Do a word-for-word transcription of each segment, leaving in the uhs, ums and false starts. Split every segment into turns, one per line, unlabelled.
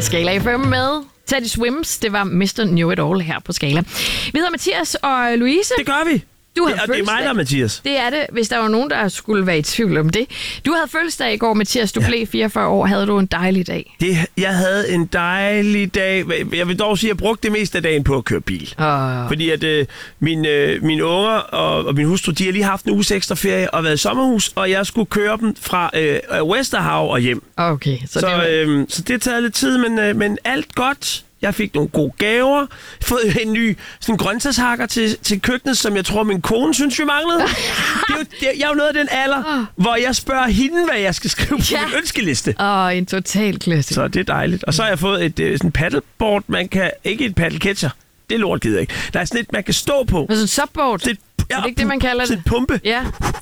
Skala F M med Teddy Swims. Det var mister Know It All her på Skala. Vi hedder Mathias og Louise.
Det gør vi.
Du
det, og det er mig, der er Mathias.
Det er det, hvis der var nogen, der skulle være i tvivl om det. Du havde fødselsdag i går, Mathias. Du ja. blev fireogfyrre år. Havde du en dejlig dag?
Det, jeg havde en dejlig dag. Jeg vil dog sige, at jeg brugte det meste af dagen på at køre bil.
Oh.
Fordi at øh, mine, øh, mine unger og, og min hustru, de har lige haft en uges ekstra ferie og været i sommerhus, og jeg skulle køre dem fra øh, Westerhav og hjem.
Okay. Så,
så,
det, var...
øh, så det taget lidt tid, men, øh, men alt godt. Jeg fik nogle gode gaver. Fået en ny sådan grøntsagshakker til, til køkkenet, som jeg tror, min kone synes, vi manglede. Det er jo, det, jeg er jo noget af den alder, oh. hvor jeg spørger hende, hvad jeg skal skrive på
ja.
min ønskeliste.
Åh, oh, en total klasse.
Så det er dejligt. Og så har jeg fået et øh, sådan paddleboard, man kan... Ikke et paddlecatcher. Det er lort, gider jeg ikke. Der er sådan et, man kan stå på.
Altså en subboard? Det,
ja,
er det ikke det, man kalder det?
Sådan et pumpe.
Ja.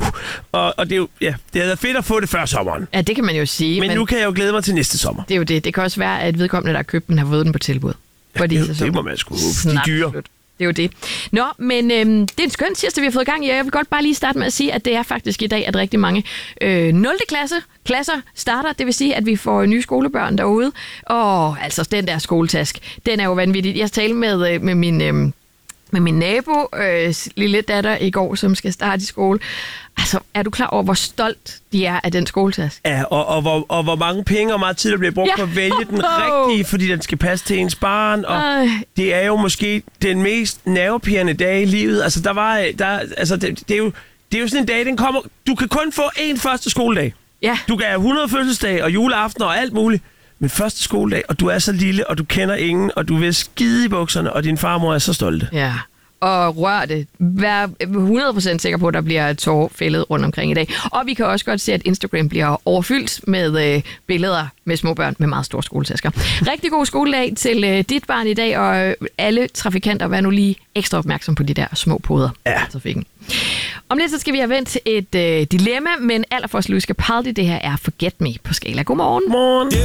Og, og det er jo... Ja, det havde været fedt at få det før sommeren.
Ja, det kan man jo sige.
Men, men nu kan jeg jo glæde mig til næste sommer.
Det er jo det. Det kan også være, at vedkommende, der har købt den, har fået den på tilbud. Fordi
det, det må man sgu håbe. De er dyre.
Slut. Det er jo det. Nå, men øhm, det er en skøn tirsdag, vi har fået gang i. Jeg vil godt bare lige starte med at sige, at det er faktisk i dag, at rigtig mange øh, nul klasse klasser starter. Det vil sige, at vi får nye skolebørn derude. Og altså, den der skoletask, den er jo vanvittig. Jeg talte med, øh, med min... Øh, med min nabo, øh, lille datter i går, som skal starte i skole. Altså, er du klar over, hvor stolt de er af den skoletaske?
Ja, og, og, hvor, og hvor mange penge og meget tid, der bliver brugt ja. på at vælge den rigtige, fordi den skal passe til ens barn. Og Ej. det er jo måske den mest nervepirrende dag i livet. Altså, der var, der, altså det, det, er jo, det er jo sådan en dag, den kommer... Du kan kun få én første skoledag.
Ja.
Du kan have hundrede fødselsdag og juleaften og alt muligt. Men første skoledag, og du er så lille, og du kender ingen, og du vil skide i bukserne, og din farmor er så stolte.
Ja, og rør det. Vær hundrede procent sikker på, at der bliver tårer fældet rundt omkring i dag. Og vi kan også godt se, at Instagram bliver overfyldt med øh, billeder med små børn med meget store skoletasker. Rigtig god skoledag til øh, dit barn i dag, og øh, alle trafikanter, vær nu lige ekstra opmærksom på de der små poder
ja.
i trafikken. Om lidt så skal vi have vendt et øh, dilemma, men allerførst, Louise Capaldi, det her er Forget Me på Skala. Godmorgen.
Morgen.